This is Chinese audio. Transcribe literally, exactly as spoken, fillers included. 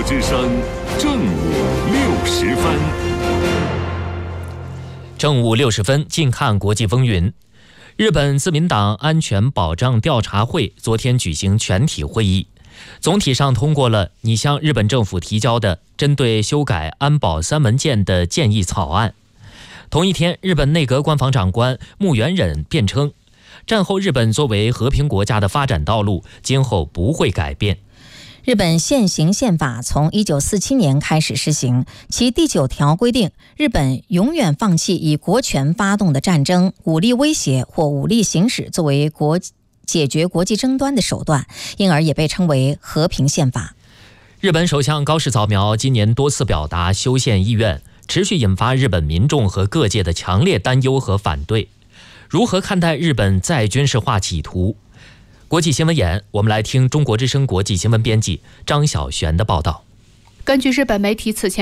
之声正午六时分。 正午六十分，近看国际风云。日本自民党安全保障调查会昨天举行全体会议，总体上通过了拟向日本政府提交的针对修改安保三文件的建议草案。同一天，日本内阁官房长官木原忍辩称，战后日本作为和平国家的发展道路今后不会改变。 日本现行宪法从一九四七年开始施行，其第九条规定，日本永远放弃以国权发动的战争、武力威胁或武力行使作为国解决国际争端的手段，因而也被称为和平宪法。 日本首相高市早苗今年多次表达修宪意愿，持续引发日本民众和各界的强烈担忧和反对。如何看待日本再军事化企图？国际新闻眼，我们来听中国之声国际新闻编辑张晓璇的报道。 根据日本媒体此前